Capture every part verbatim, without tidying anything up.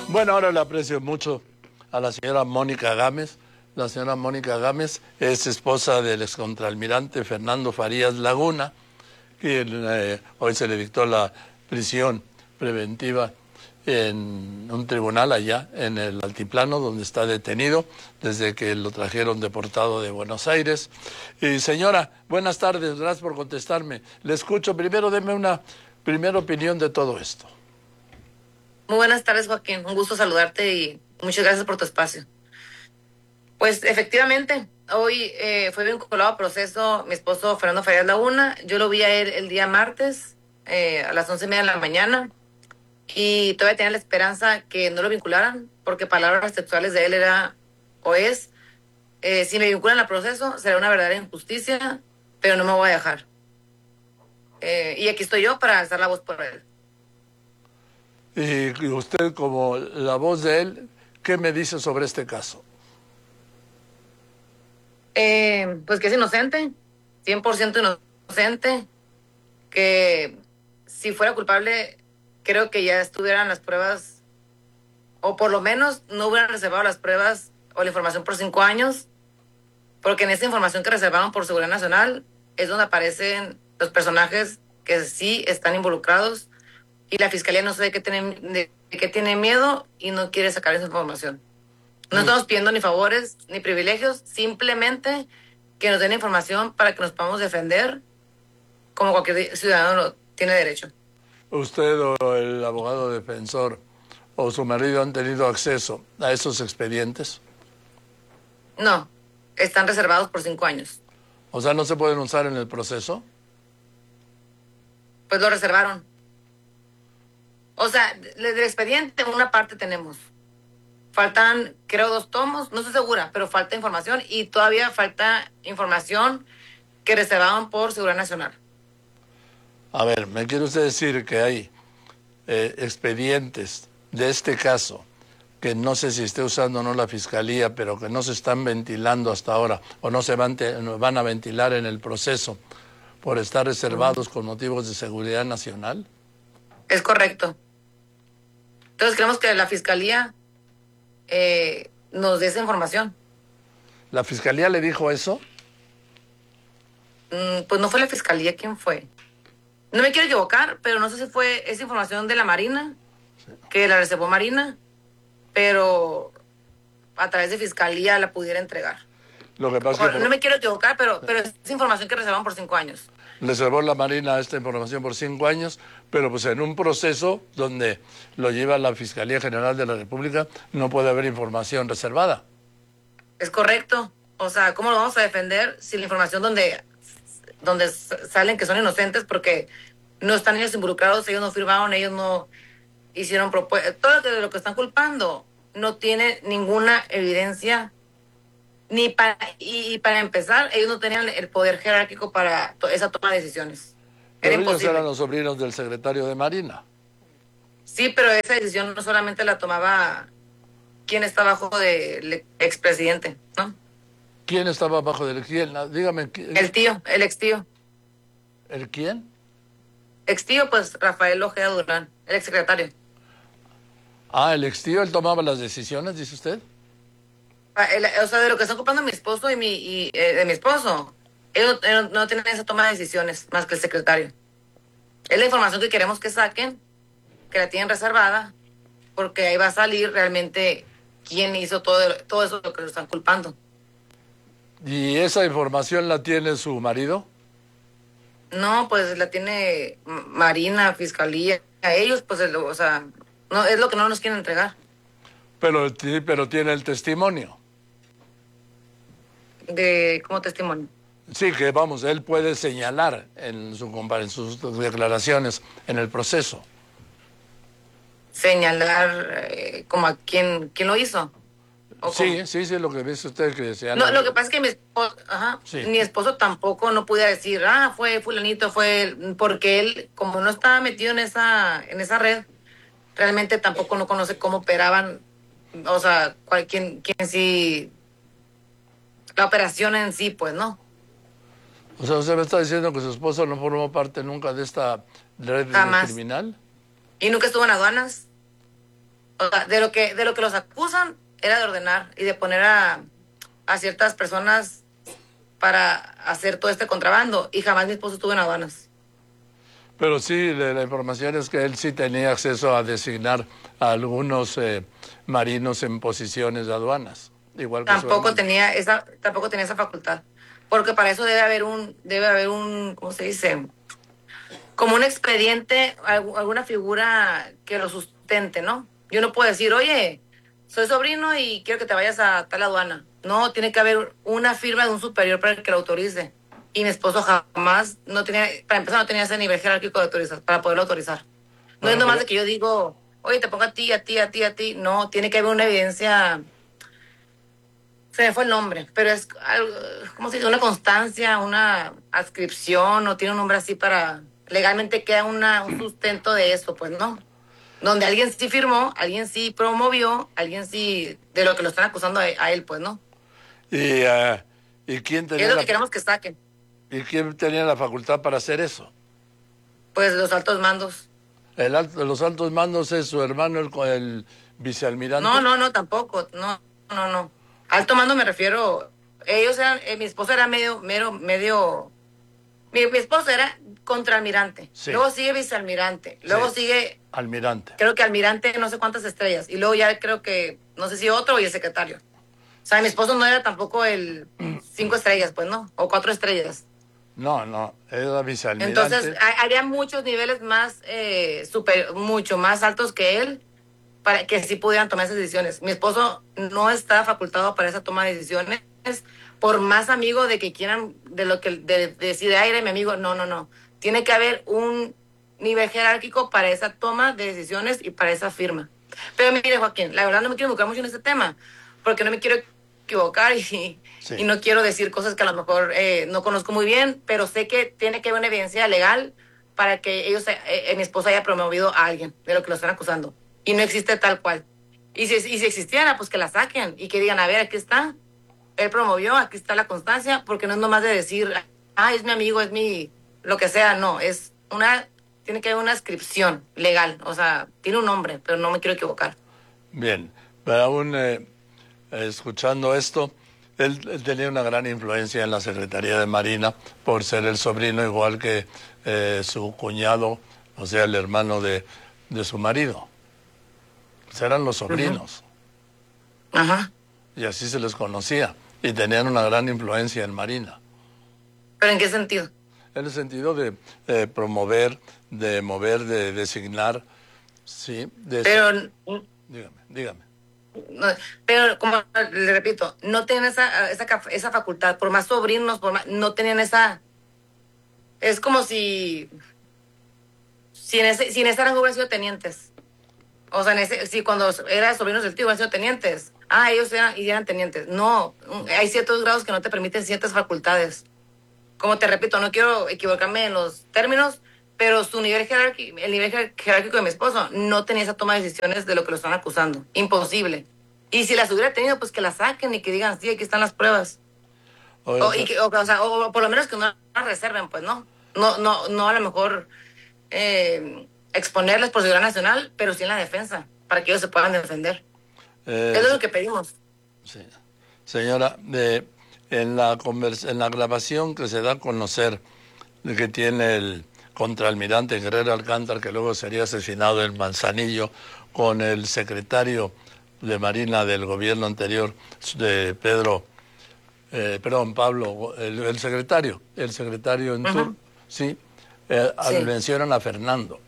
Bueno, ahora le aprecio mucho a la señora Mónica Gámez. La señora Mónica Gámez es esposa del excontralmirante Fernando Farías Laguna, quien eh, hoy se le dictó la prisión preventiva en un tribunal allá en el Altiplano, donde está detenido desde que lo trajeron deportado de Buenos Aires. Y señora, buenas tardes, gracias por contestarme. Le escucho. Primero, deme una primera opinión de todo esto. Muy buenas tardes, Joaquín. Un gusto saludarte y muchas gracias por tu espacio. Pues efectivamente, hoy eh, fue vinculado a proceso mi esposo Fernando Farías Laguna. Yo lo vi a él el día martes eh, a las once y media de la mañana y todavía tenía la esperanza que no lo vincularan porque palabras textuales de él era o es, eh, si me vinculan al proceso será una verdadera injusticia, pero no me voy a dejar. Eh, y aquí estoy yo para alzar la voz por él. Y usted, como la voz de él, ¿qué me dice sobre este caso? Eh, pues que es inocente, cien por ciento inocente, que si fuera culpable, creo que ya estuvieran las pruebas, o por lo menos no hubieran reservado las pruebas o la información por cinco años, porque en esa información que reservaron por seguridad nacional es donde aparecen los personajes que sí están involucrados y la fiscalía no sabe de qué tiene, de qué tiene miedo y no quiere sacar esa información. No estamos pidiendo ni favores ni privilegios, simplemente que nos den información para que nos podamos defender como cualquier ciudadano lo tiene derecho. ¿Usted o el abogado defensor o su marido han tenido acceso a esos expedientes? No, están reservados por cinco años. O sea, ¿no se pueden usar en el proceso? Pues lo reservaron. O sea, del expediente una parte tenemos. Faltan, creo, dos tomos, no estoy segura, pero falta información y todavía falta información que reservaban por Seguridad Nacional. A ver, ¿me quiere usted decir que hay eh, expedientes de este caso que no sé si esté usando o no la Fiscalía, pero que no se están ventilando hasta ahora o no se van, te, van a ventilar en el proceso por estar reservados con motivos de seguridad nacional? Es correcto. Entonces creemos que la Fiscalía eh, nos dé esa información. ¿La Fiscalía le dijo eso? Mm, pues no fue la Fiscalía, ¿quién fue? No me quiero equivocar, pero no sé si fue esa información de la Marina, que la reservó Marina, pero a través de Fiscalía la pudiera entregar. Lo que pasa o, es que por... No me quiero equivocar, pero, pero es información que reservaron por cinco años. Reservó la Marina esta información por cinco años, pero pues en un proceso donde lo lleva la Fiscalía General de la República no puede haber información reservada. Es correcto. O sea, ¿cómo lo vamos a defender si la información donde, donde salen que son inocentes porque no están ellos involucrados, ellos no firmaron, ellos no hicieron propuestas, todo lo que, lo que están culpando no tiene ninguna evidencia? Ni para, y, y para empezar, ellos no tenían el poder jerárquico para to, esa toma de decisiones. Pero Era ellos imposible. eran los sobrinos del secretario de Marina. Sí, pero esa decisión no solamente la tomaba quien está bajo del expresidente, ¿no? ¿Quién estaba bajo del quién? Dígame. El tío, el ex tío. ¿El quién? Ex tío, pues Rafael Ojeda Durán, el ex secretario. Ah, el ex tío, él tomaba las decisiones, dice usted. El, o sea, de lo que está ocupando mi esposo y mi y, eh, de mi esposo, ellos, ellos no tienen esa toma de decisiones más que el secretario. Es la información que queremos que saquen, que la tienen reservada, porque ahí va a salir realmente quién hizo todo, todo eso lo que lo están culpando. ¿Y esa información la tiene su marido? No, pues la tiene Marina, Fiscalía, a ellos, pues, el, o sea, no es lo que no nos quieren entregar. Pero, pero tiene el testimonio. De como testimonio. Sí, que vamos, él puede señalar en, su, en sus declaraciones en el proceso. Señalar eh, como a quién, quién lo hizo. Sí, sí, sí, lo que dice usted que señala. No, lo que pasa es que mi esposo, ajá, sí. mi esposo tampoco no pudiera decir, ah, fue fulanito, fue él, porque él, como no estaba metido en esa, en esa red, realmente tampoco no conoce cómo operaban, o sea, cuál, quién, quién sí, la operación en sí, pues, ¿no? O sea, ¿usted me está diciendo que su esposo no formó parte nunca de esta red Jamás. criminal? ¿Y nunca estuvo en aduanas? O sea, de lo que, de lo que los acusan era de ordenar y de poner a, a ciertas personas para hacer todo este contrabando. Y jamás mi esposo estuvo en aduanas. Pero sí, la, la información es que él sí tenía acceso a designar a algunos eh, marinos en posiciones de aduanas, igual que su Tampoco hermano. tenía esa, tampoco tenía esa facultad. Porque para eso debe haber un, debe haber un, ¿cómo se dice? Como un expediente, algu- alguna figura que lo sustente, ¿no? Yo no puedo decir, oye, soy sobrino y quiero que te vayas a tal aduana. No, tiene que haber una firma de un superior para que lo autorice. Y mi esposo jamás, no tenía, para empezar, no tenía ese nivel jerárquico de autorizar, para poderlo autorizar. No Bueno, es nomás pero de que yo digo, oye, te pongo a ti, a ti, a ti, a ti. No, tiene que haber una evidencia, se me fue el nombre, pero es algo, ¿cómo se dice? Una constancia, una adscripción, o tiene un nombre así para, legalmente queda una, un sustento de eso, pues no. Donde alguien sí firmó, alguien sí promovió, alguien sí, de lo que lo están acusando a, a él, pues no. ¿y, eh, ¿y quién Es tenía lo la que queremos que saquen, y quién tenía la facultad para hacer eso? pues los altos mandos. El alto, los altos mandos es su hermano, el, co- el No, vicealmirante. no, no, tampoco, no, no, no. Alto mando me refiero, ellos eran, eh, mi esposo era medio, mero, medio, mi, mi esposo era contraalmirante, Sí, luego sigue vicealmirante, sí, luego sigue, almirante. creo que almirante no sé cuántas estrellas, y luego ya creo que, no sé si otro y el secretario. O sea, mi esposo no era tampoco el cinco estrellas, pues no, o cuatro estrellas. No, no, era Entonces, vicealmirante. ha- había muchos niveles más, eh, super, mucho más altos que él para que sí pudieran tomar esas decisiones. Mi esposo no está facultado para esa toma de decisiones, por más amigo de que quieran, de lo que de, de decir, ay, era mi amigo, no, no, no. Tiene que haber un nivel jerárquico para esa toma de decisiones y para esa firma. Pero mire, Joaquín, la verdad no me quiero involucrar mucho en este tema, porque no me quiero equivocar y, Sí. y no quiero decir cosas que a lo mejor eh, no conozco muy bien, pero sé que tiene que haber una evidencia legal para que ellos, eh, eh, mi esposa haya promovido a alguien de lo que lo están acusando. Y no existe tal cual. Y si, y si existiera, pues que la saquen y que digan, a ver, aquí está, él promovió, aquí está la constancia, porque no es nomás de decir, ah, es mi amigo, es mi, lo que sea, no, es una, tiene que haber una inscripción legal, o sea, tiene un nombre, pero no me quiero equivocar. Bien, pero aún eh, escuchando esto, él, él tenía una gran influencia en la Secretaría de Marina por ser el sobrino igual que eh, su cuñado, o sea, el hermano de, de su marido. Pues eran los sobrinos, Ajá. y así se les conocía, y tenían una gran influencia en Marina. ¿Pero en qué sentido? En el sentido de eh, promover, de mover, de designar, sí, de eso. Pero, Dígame, dígame. no, pero como le repito, no tenían esa, esa, ca- esa facultad, por más sobrinos, por más, no tenían esa, es como si, si en ese, si en ese rango hubieran sido tenientes. O sea, en ese, si cuando eran sobrinos del tío hubieran sido tenientes. Ah, ellos eran, y eran tenientes. No, hay ciertos grados que no te permiten ciertas facultades. Como te repito, no quiero equivocarme en los términos, pero su nivel jerárquico, el nivel jer- jerárquico de mi esposo no tenía esa toma de decisiones de lo que lo están acusando. Imposible. Y si las hubiera tenido, pues que las saquen y que digan, sí, aquí están las pruebas. Oiga, O, y que, o, o sea, o por lo menos que no las reserven, pues no. No, no, no a lo mejor eh, exponerles por seguridad nacional, pero sí en la defensa, para que ellos se puedan defender. eh, Eso es lo que pedimos. sí. Señora, eh, en, la convers- en la grabación que se da a conocer de que tiene el contraalmirante Guerrero Alcántara, que luego sería asesinado en Manzanillo, con el secretario de Marina del gobierno anterior, de Pedro, eh, perdón, Pablo, el, el secretario, el secretario en Ujú. turno, sí, eh, Sí. mencionan a Fernando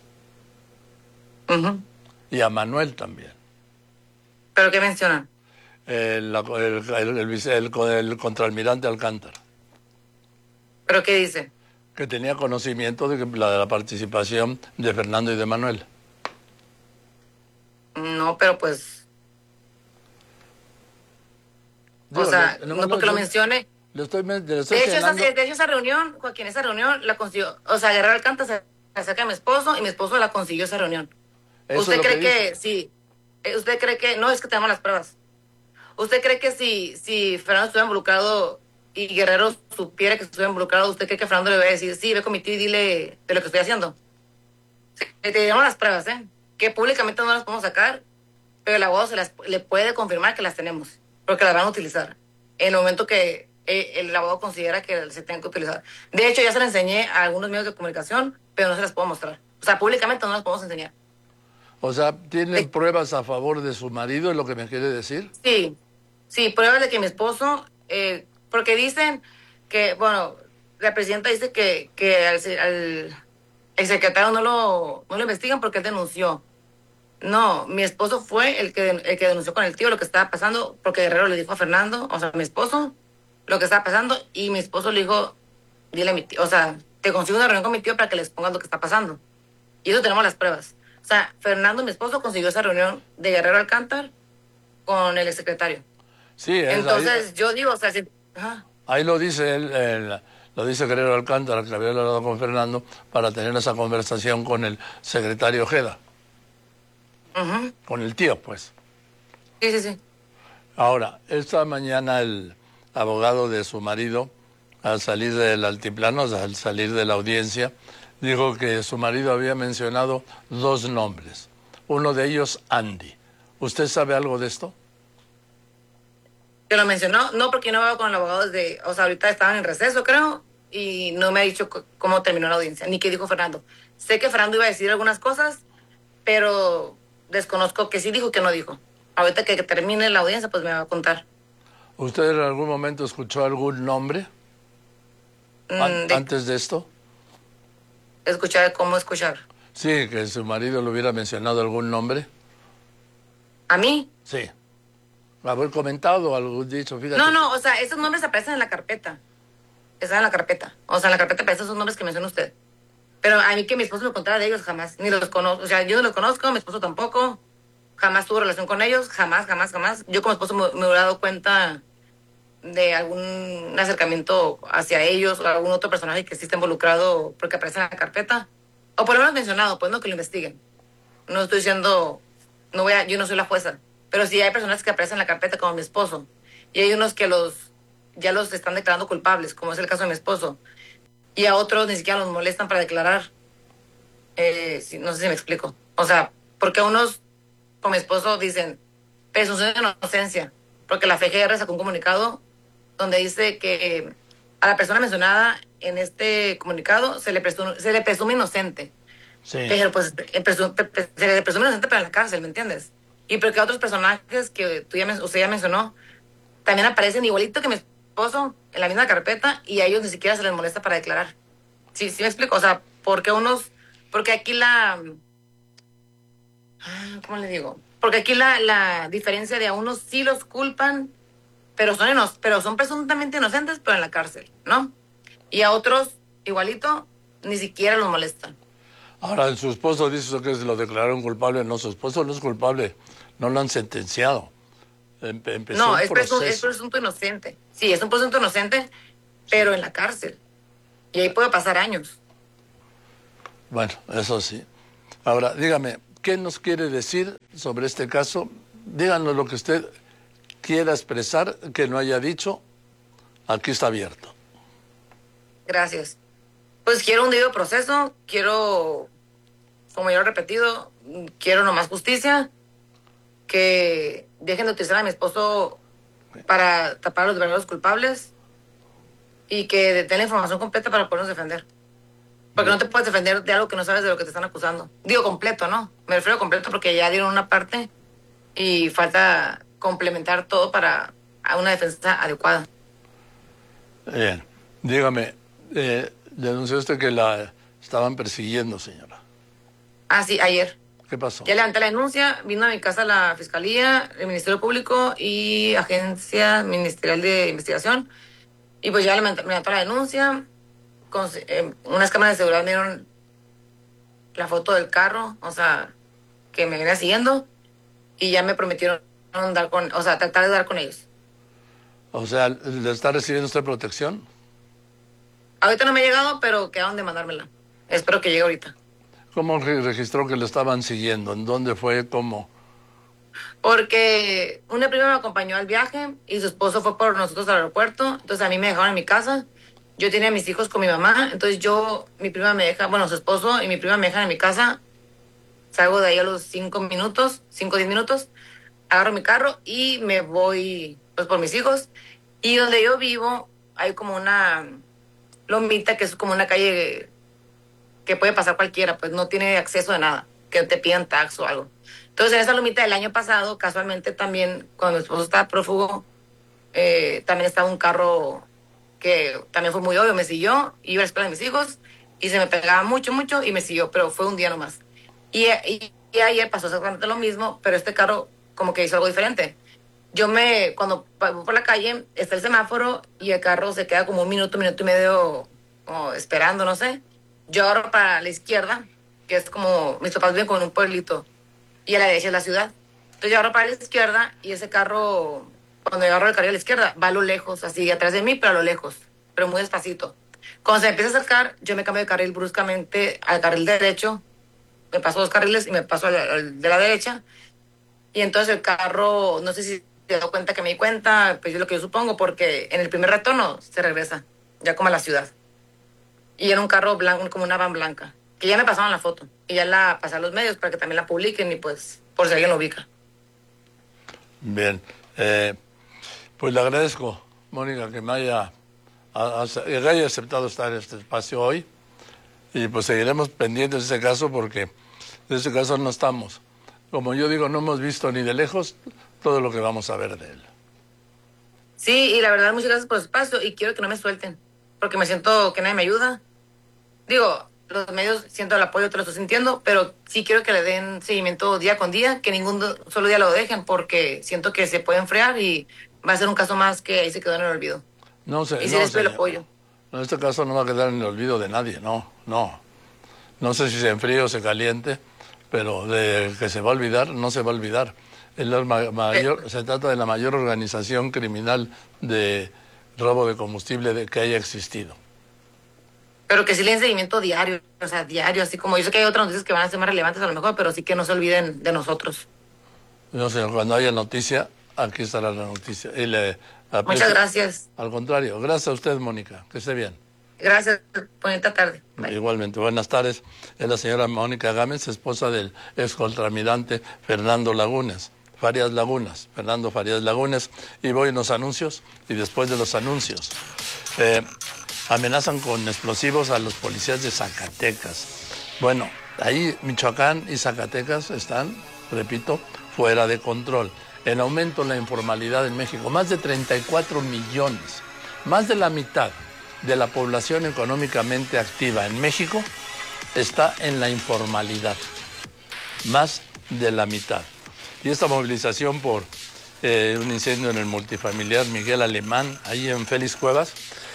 Ujú. y a Manuel también. ¿Pero qué mencionan? El, la- el, el- el vice- el- el contraalmirante Alcántara, ¿Pero qué dice? que tenía conocimiento de, que, la, de la participación de Fernando y de Manuel. No, pero pues, Digo, o sea, le- no le- porque lo le- mencione. le estoy, me- le estoy De hecho, esa, señalando- de hecho, esa reunión, Joaquín, esa reunión la consiguió, o sea, Guerrero Alcántara se se acerca a mi esposo y mi esposo la consiguió esa reunión. eso ¿Usted es lo cree que, que, dice. sí? eh, ¿Usted cree que, no, es que tenemos las pruebas? ¿Usted cree que si, si Fernando estuviera involucrado y Guerrero supiera que estuviera involucrado, usted cree que Fernando le va a decir, sí, ve con mi tío y dile de lo que estoy haciendo? Sí, te damos las pruebas, ¿eh? Que públicamente no las podemos sacar, el abogado se las, le puede confirmar que las tenemos, porque las van a utilizar en el momento que eh, el abogado considera que se tengan que utilizar. De hecho, ya se las enseñé a algunos medios de comunicación, pero no se las puedo mostrar. O sea, públicamente no las podemos enseñar. O sea, ¿tienen Sí. pruebas a favor de su marido, es lo que me quiere decir? Sí, sí, pruebas de que mi esposo, eh, porque dicen que, bueno, la presidenta dice que, que al, al el secretario no lo, no lo investigan porque él denunció. No, mi esposo fue el que, el que denunció con el tío lo que estaba pasando, porque Guerrero le dijo a Fernando, o sea, a mi esposo, lo que estaba pasando, y mi esposo le dijo, dile a mi tío, o sea, te consigo una reunión con mi tío para que les pongas lo que está pasando. Y eso tenemos las pruebas. O sea, Fernando, mi esposo, consiguió esa reunión de Guerrero Alcántar con el secretario. Sí, es Entonces, ahí, yo digo, o sea, si, ajá, ahí lo dice él, él, lo dice Guerrero Alcántara, que había hablado con Fernando para tener esa conversación con el secretario Ojeda, ujú, con el tío, pues. sí, sí, sí. Ahora, esta mañana el abogado de su marido, al salir del altiplano, al salir de la audiencia, dijo que su marido había mencionado dos nombres. Uno de ellos, Andy. ¿Usted sabe algo de esto? Que lo mencionó, no, porque yo no veo con el abogado desde, o sea, ahorita estaban en receso, creo, y no me ha dicho c- cómo terminó la audiencia, ni qué dijo Fernando. Sé que Fernando iba a decir algunas cosas, pero desconozco que sí dijo que no dijo. Ahorita que, que termine la audiencia, pues me va a contar. ¿Usted en algún momento escuchó algún nombre an- Mm, de antes de esto? escuchar, cómo escuchar. Sí, que su marido le hubiera mencionado algún nombre. ¿A mí? Sí. Haber comentado algún dicho, fíjate. No, no, o sea, esos nombres aparecen en la carpeta. Están en la carpeta. O sea, en la carpeta aparecen esos nombres que menciona usted. Pero a mí que mi esposo me contara de ellos, jamás. Ni los conozco. O sea, yo no los conozco, mi esposo tampoco. Jamás tuvo relación con ellos, jamás, jamás, jamás. Yo como esposo me, me hubiera dado cuenta de algún acercamiento hacia ellos o algún otro personaje que sí esté involucrado porque aparece en la carpeta. O por lo menos mencionado, pues no, que lo investiguen. No estoy diciendo, no voy a, yo no soy la jueza. Pero sí hay personas que aparecen en la carpeta como mi esposo. Y hay unos que los ya los están declarando culpables, como es el caso de mi esposo. Y a otros ni siquiera los molestan para declarar. Eh, sí, no sé si me explico. O sea, porque unos, con mi esposo, dicen presunción de inocencia, porque la F G R sacó un comunicado donde dice que a la persona mencionada en este comunicado se le presume, se le presume inocente. Sí. Pero pues eh, presu- pre- pre- se le presume inocente pero en la cárcel, ¿me entiendes? Y porque otros personajes que tú ya, men- usted ya mencionó también aparecen igualito que mi esposo en la misma carpeta y a ellos ni siquiera se les molesta para declarar. Sí, sí me explico. O sea, porque unos, porque aquí la, ah, ¿cómo le digo? Porque aquí la, la diferencia de a unos sí los culpan, pero son, inos- pero son presuntamente inocentes, pero en la cárcel, ¿no? Y a otros, igualito, ni siquiera los molestan. Ahora, su esposo dice que lo declararon culpable. No, su esposo no es culpable. No lo han sentenciado. Em- Empezó No, un es, presu- es proceso. presunto inocente. Sí, es un presunto inocente, pero en la cárcel. Y ahí puede pasar años. Bueno, eso sí. Ahora, dígame, ¿qué nos quiere decir sobre este caso? Díganos lo que usted quiera expresar, que no haya dicho. Aquí está abierto. Gracias. Pues quiero un debido proceso, quiero, como ya lo he repetido, quiero nomás justicia, que dejen de utilizar a mi esposo para tapar a los verdaderos culpables y que den la información completa para podernos defender. Porque no te puedes defender de algo que no sabes de lo que te están acusando. Digo completo, ¿no? Me refiero a completo porque ya dieron una parte y falta complementar todo para a una defensa adecuada. Bien. Dígame, eh, denunció usted que la estaban persiguiendo, señora. Ah, sí, ayer. ¿Qué pasó? Ya levanté la denuncia, vino a mi casa la Fiscalía, el Ministerio Público y Agencia Ministerial de Investigación. Y pues ya levantó levantó la denuncia. Con, eh, unas cámaras de seguridad me dieron la foto del carro, o sea, que me venía siguiendo. Y ya me prometieron dar con, o sea, tratar de dar con ellos. O sea, ¿le está recibiendo usted protección? Ahorita no me ha llegado, pero quedaron de mandármela. Espero que llegue ahorita. ¿Cómo re- registró que le estaban siguiendo? ¿En dónde fue? ¿Cómo? Porque una prima me acompañó al viaje y su esposo fue por nosotros al aeropuerto. Entonces a mí me dejaron en mi casa. Yo tenía a mis hijos con mi mamá. Entonces yo, mi prima me deja, bueno, su esposo y mi prima me dejan en mi casa. Salgo de ahí a los cinco minutos, cinco o diez minutos. agarro mi carro y me voy pues por mis hijos. Y donde yo vivo hay como una lomita que es como una calle que puede pasar cualquiera, pues no tiene acceso de nada, que te pidan tax o algo. Entonces en esa lomita del año pasado, casualmente también, cuando mi esposo estaba prófugo, eh, también estaba un carro que también fue muy obvio, me siguió, iba a la escuela de mis hijos y se me pegaba mucho, mucho y me siguió, pero fue un día nomás. Y, y, y ayer pasó exactamente lo mismo, pero este carro como que hizo algo diferente. Yo me, cuando voy por la calle, está el semáforo y el carro se queda como un minuto, minuto y medio como esperando, no sé. Yo agarro para la izquierda, que es como, mis papás viven como en un pueblito, y a la derecha es la ciudad. Entonces yo agarro para la izquierda y ese carro, cuando yo agarro el carril a la izquierda, va a lo lejos, así atrás de mí, pero a lo lejos, pero muy despacito. Cuando se me empieza a acercar, yo me cambio de carril bruscamente al carril derecho, me paso dos carriles y me paso al, al de la derecha, y entonces el carro, no sé si te dio cuenta que me di cuenta, pues yo lo que yo supongo, porque en el primer retorno se regresa, ya como a la ciudad. Y era un carro blanco, como una van blanca, que ya me pasaron la foto, y ya la pasé a los medios para que también la publiquen y pues, por si alguien lo ubica. Bien, eh, pues le agradezco, Mónica, que me haya, a, a, que haya aceptado estar en este espacio hoy, y pues seguiremos pendientes de ese caso porque de ese caso no estamos. Como yo digo, no hemos visto ni de lejos todo lo que vamos a ver de él. Sí, y la verdad, muchas gracias por el espacio y quiero que no me suelten, porque me siento que nadie me ayuda. Digo, los medios, siento el apoyo, te lo estoy sintiendo, pero sí quiero que le den seguimiento día con día, que ningún solo día lo dejen, porque siento que se puede enfriar y va a ser un caso más que ahí se quedó en el olvido. No sé, y sí no, les pido el apoyo. En este caso no va a quedar en el olvido de nadie, no, no. No sé si se enfríe o se caliente, pero de que se va a olvidar, no se va a olvidar. Es la mayor, eh. Se trata de la mayor organización criminal de robo de combustible de, que haya existido. Pero que sí le den seguimiento diario, o sea, diario, así como yo sé que hay otras noticias que van a ser más relevantes a lo mejor, pero sí que no se olviden de nosotros. No sé, cuando haya noticia, aquí estará la noticia. Y le aprecio. Muchas gracias. Al contrario, gracias a usted, Mónica, que esté bien. Gracias, bonita tarde. Bye. Igualmente, buenas tardes. Es la señora Mónica Gámez, esposa del ex contralmirante Fernando Lagunas, Farías Lagunas, Fernando Farías Lagunas. Y voy en los anuncios, y después de los anuncios, eh, amenazan con explosivos a los policías de Zacatecas. Bueno, ahí Michoacán y Zacatecas están, repito, fuera de control. En aumento la informalidad en México, más de treinta y cuatro millones, más de la mitad de la población económicamente activa en México está en la informalidad, más de la mitad. Y esta movilización por eh, un incendio en el multifamiliar Miguel Alemán, ahí en Félix Cuevas,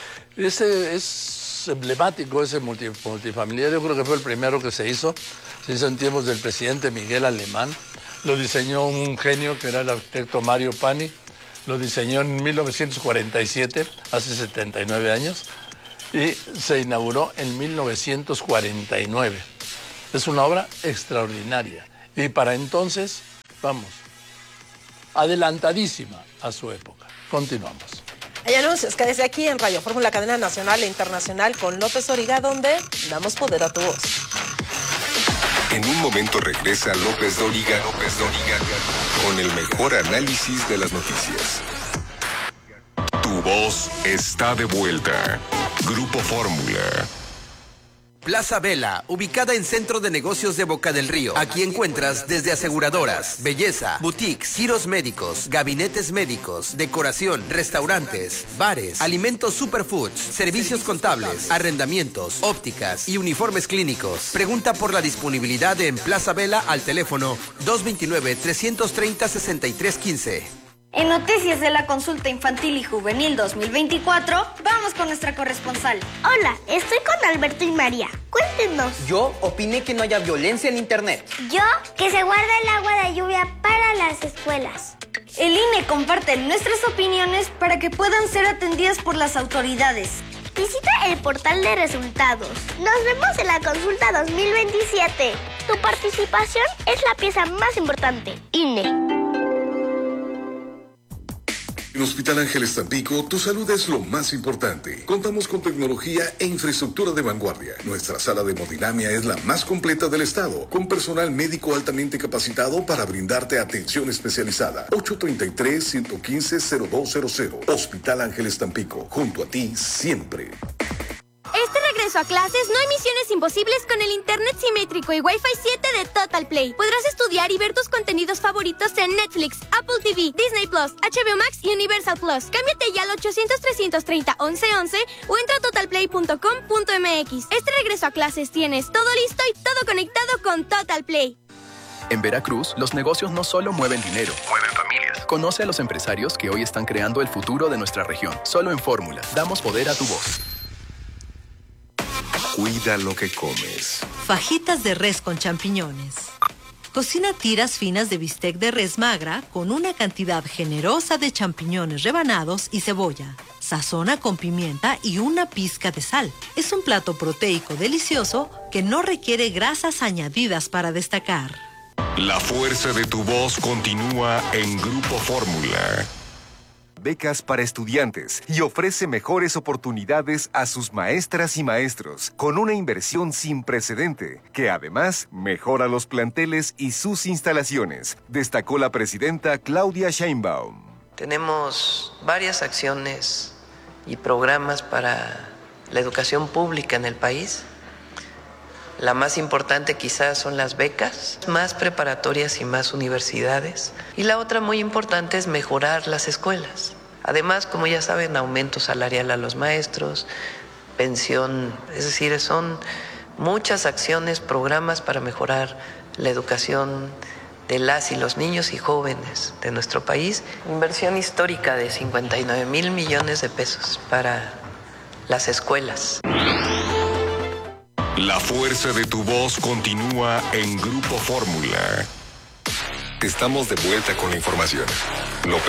ese es emblemático, ese multi, multifamiliar. Yo creo que fue el primero que se hizo, se hizo en tiempos del presidente Miguel Alemán. Lo diseñó un genio que era el arquitecto Mario Pani. Lo diseñó en mil novecientos cuarenta y siete, hace setenta y nueve años, y se inauguró en mil novecientos cuarenta y nueve. Es una obra extraordinaria. Y para entonces, vamos, adelantadísima a su época. Continuamos. Hay anuncios que desde aquí en Radio Fórmula, cadena nacional e internacional con López Dóriga, donde damos poder a tu voz. En un momento regresa López Dóriga, López Dóriga, con el mejor análisis de las noticias. Tu voz está de vuelta. Grupo Fórmula. Plaza Vela, ubicada en Centro de Negocios de Boca del Río. Aquí encuentras desde aseguradoras, belleza, boutiques, giros médicos, gabinetes médicos, decoración, restaurantes, bares, alimentos superfoods, servicios contables, arrendamientos, ópticas y uniformes clínicos. Pregunta por la disponibilidad en Plaza Vela al teléfono dos dos nueve, tres tres cero, seis tres uno cinco. En Noticias de la Consulta Infantil y Juvenil dos mil veinticuatro, vamos con nuestra corresponsal. Hola, estoy con Alberto y María. Cuéntenos. Yo opiné que no haya violencia en Internet. Yo, que se guarda el agua de lluvia para las escuelas. El I N E comparte nuestras opiniones para que puedan ser atendidas por las autoridades. Visita el portal de resultados. Nos vemos en la Consulta dos mil veintisiete. Tu participación es la pieza más importante. I N E. En Hospital Ángeles Tampico, tu salud es lo más importante. Contamos con tecnología e infraestructura de vanguardia. Nuestra sala de hemodinamia es la más completa del estado, con personal médico altamente capacitado para brindarte atención especializada. ocho tres tres, uno uno cinco, cero dos cero cero. Hospital Ángeles Tampico, junto a ti siempre. Este regreso a clases no hay misiones imposibles con el internet simétrico y Wi-Fi siete de Total Play. Podrás estudiar y ver tus contenidos favoritos en Netflix, Apple T V, Disney Plus, H B O Max y Universal Plus. Cámbiate ya al ochocientos, trescientos treinta, once once o entra a total play punto com punto m x. Este regreso a clases tienes todo listo y todo conectado con Total Play. En Veracruz, los negocios no solo mueven dinero, mueven familias. Conoce a los empresarios que hoy están creando el futuro de nuestra región. Solo en Fórmula, damos poder a tu voz. Cuida lo que comes. Fajitas de res con champiñones. Cocina tiras finas de bistec de res magra con una cantidad generosa de champiñones rebanados y cebolla. Sazona con pimienta y una pizca de sal. Es un plato proteico delicioso que no requiere grasas añadidas para destacar. La fuerza de tu voz continúa en Grupo Fórmula. Becas para estudiantes y ofrece mejores oportunidades a sus maestras y maestros con una inversión sin precedente que además mejora los planteles y sus instalaciones, destacó la presidenta Claudia Sheinbaum. Tenemos varias acciones y programas para la educación pública en el país. La más importante quizás son las becas, más preparatorias y más universidades. Y la otra muy importante es mejorar las escuelas. Además, como ya saben, aumento salarial a los maestros, pensión, es decir, son muchas acciones, programas para mejorar la educación de las y los niños y jóvenes de nuestro país. Inversión histórica de cincuenta y nueve mil millones de pesos para las escuelas. La fuerza de tu voz continúa en Grupo Fórmula. Estamos de vuelta con la información. López